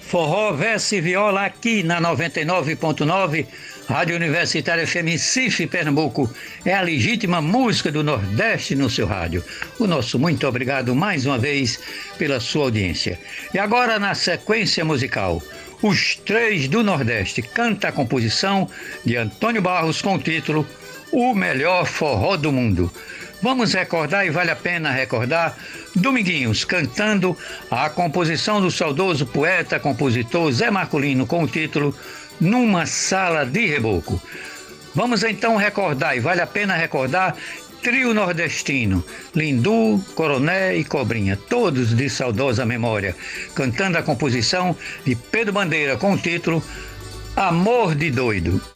Forró, verso e viola aqui na 99.9, Rádio Universitária FM Recife, Pernambuco. É a legítima música do Nordeste no seu rádio. O nosso muito obrigado mais uma vez pela sua audiência. E agora na sequência musical, Os Três do Nordeste canta a composição de Antônio Barros com o título O Melhor Forró do Mundo. Vamos recordar, e vale a pena recordar, Dominguinhos cantando a composição do saudoso poeta, compositor Zé Marcolino com o título Numa Sala de Reboco. Vamos então recordar, e vale a pena recordar, Trio Nordestino, Lindu, Coroné e Cobrinha, todos de saudosa memória, cantando a composição de Pedro Bandeira com o título Amor de Doido.